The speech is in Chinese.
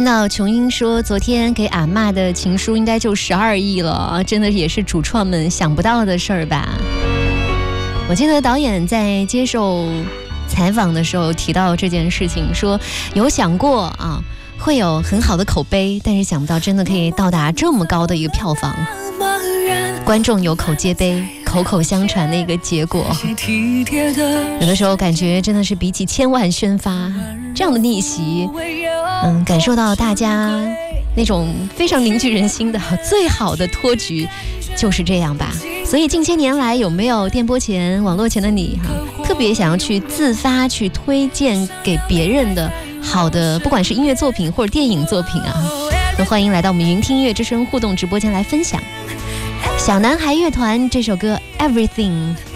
到琼英说，昨天给阿嬷的情书应该就12亿了，真的也是主创们想不到的事儿吧。我记得导演在接受采访的时候提到这件事情，说有想过啊，会有很好的口碑，但是想不到真的可以到达这么高的一个票房，观众有口皆碑，口口相传的一个结果。有的时候感觉真的是比起千万宣发这样的逆袭，感受到大家那种非常凝聚人心的最好的托举就是这样吧。所以近些年来，有没有电波前网络前的你特别想要去自发去推荐给别人的好的，不管是音乐作品或者电影作品都欢迎来到我们云听音乐之声互动直播间来分享。小男孩乐团这首歌 Everything。